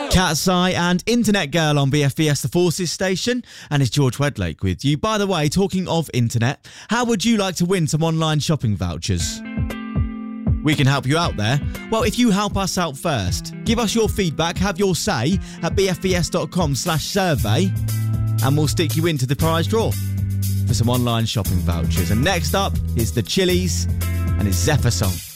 Cat's Eye and Internet Girl on BFBS The Forces station, and it's George Wedlake with you. By the way, talking of internet, how would you like to win some online shopping vouchers? We can help you out there. Well, if you help us out first, give us your feedback, have your say at bfbs.com/survey, and we'll stick you into the prize draw for some online shopping vouchers. And next up is the Chili's and his Zephyr song.